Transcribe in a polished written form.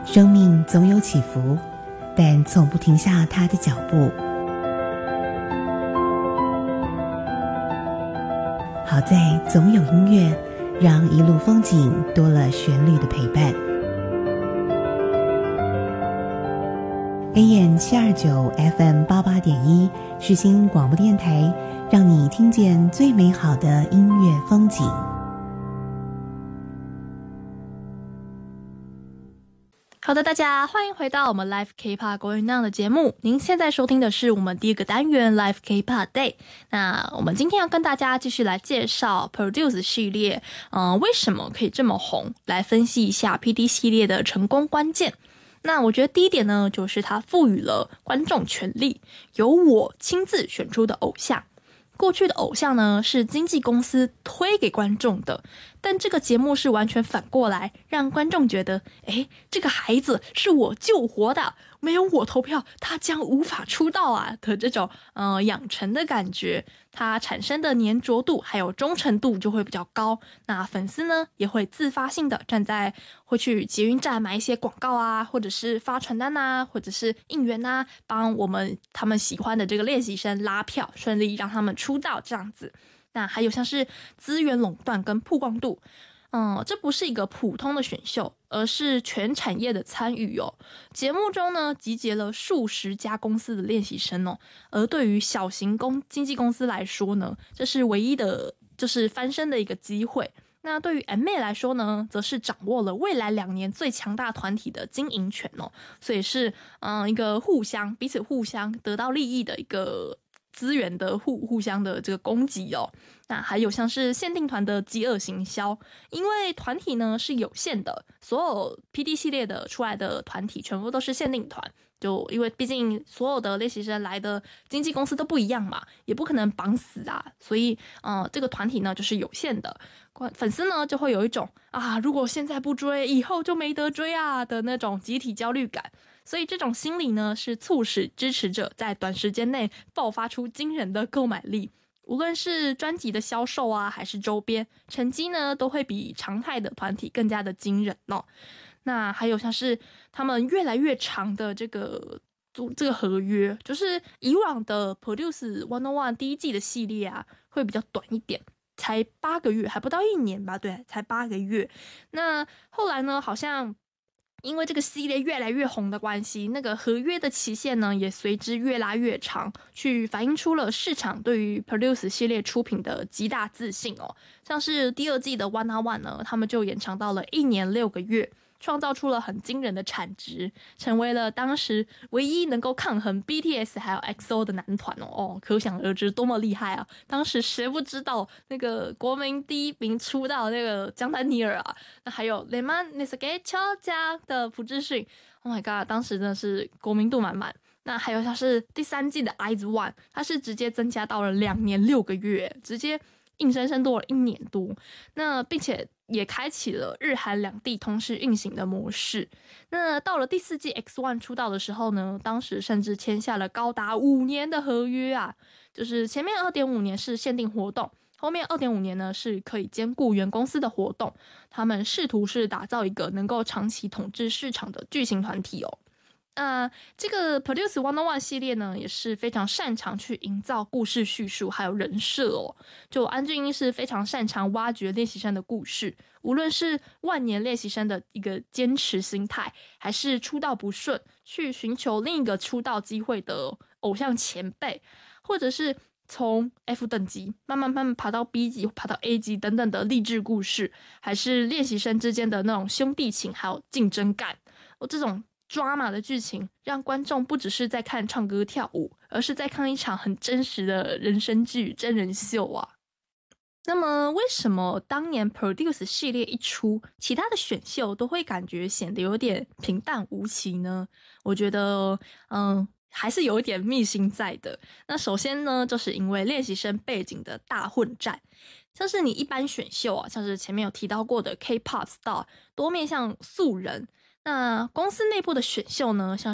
生命总有起伏，但从不停下它的脚步。好在总有音乐，让一路风景多了旋律的陪伴。AM729 FM88.1 世新广播电台，让你听见最美好的音乐风景。 好的，大家欢迎回到我们 Live K-pop Going On 的节目。您现在收听的是我们第一个单元 Live K-pop Day。那我们今天要跟大家继续来介绍 Produce 系列，为什么可以这么红，来分析一下 PD 系列的成功关键。那我觉得第一点呢，就是它赋予了观众权利，由我亲自选出的偶像。过去的偶像呢，是经纪公司推给观众的，但这个节目是完全反过来，让观众觉得，这个孩子是我救活的，没有我投票，他将无法出道啊的这种养成的感觉，它产生的粘着度还有忠诚度就会比较高。那粉丝呢，也会自发性的会去捷运站买一些广告啊，或者是发传单啊，或者是应援啊，帮他们喜欢的这个练习生拉票，顺利让他们出道这样子。那还有像是资源垄断跟曝光度，这不是一个普通的选秀，而是全产业的参与哦。节目中呢，集结了数十家公司的练习生哦，而对于小型经纪公司来说呢，这是唯一的就是翻身的一个机会。那对于 MA 来说呢，则是掌握了未来2年最强大团体的经营权哦，所以是一个彼此互相得到利益的一个资源的互相的这个攻击哦。那还有像是限定团的饥饿行销，因为团体呢是有限的，所有 PD 系列的出来的团体全部都是限定团，就因为毕竟所有的练习生来的经纪公司都不一样嘛，也不可能绑死啊，所以这个团体呢就是有限的，粉丝呢就会有一种如果现在不追，以后就没得追啊的那种集体焦虑感。所以这种心理呢，是促使支持者在短时间内爆发出惊人的购买力。无论是专辑的销售啊，还是周边成绩呢，都会比常态的团体更加的惊人哦。那还有像是他们越来越长的这个合约，就是以往的 Produce 101第一季的系列啊，会比较短一点，才8个月，还不到1年吧？对，才8个月。那后来呢，好像因为这个系列越来越红的关系，那个合约的期限呢也随之越拉越长，去反映出了市场对于 Produce 系列出品的极大自信哦。像是第2季的 101 呢，他们就延长到了1年6个月，创造出了很惊人的产值，成为了当时唯一能够抗衡 BTS 还有 EXO 的男团哦，可想而知多么厉害啊！当时谁不知道那个国民第1名出道那个江丹尼尔啊，那还有雷曼内斯给乔家的朴智勋 ，Oh my god， 当时真的是国民度满满。那还有像是第3季的 IZ*ONE， 它是直接增加到了2年6个月，直接硬生生多了1年多。那并且也开启了日韩两地同时运行的模式。那到了第4季 X1 出道的时候呢，当时甚至签下了高达5年的合约啊，就是前面 2.5 年是限定活动，后面 2.5 年呢是可以兼顾原公司的活动。他们试图是打造一个能够长期统治市场的巨型团体哦。这个 Produce 101系列呢，也是非常擅长去营造故事叙述还有人设哦。就安俊英是非常擅长挖掘练习生的故事，无论是万年练习生的一个坚持心态，还是出道不顺去寻求另一个出道机会的偶像前辈，或者是从 F 等级慢慢爬到 B 级，爬到 A 级等等的励志故事，还是练习生之间的那种兄弟情还有竞争感，这种drama 的剧情让观众不只是在看唱歌跳舞，而是在看一场很真实的人生剧真人秀啊。那么为什么当年 Produce 系列一出，其他的选秀都会感觉显得有点平淡无奇呢？我觉得还是有一点秘辛在的。那首先呢，就是因为练习生背景的大混战，像是你一般选秀啊，像是前面有提到过的 K-pop star 多面向素人，那公司内部的选秀呢，像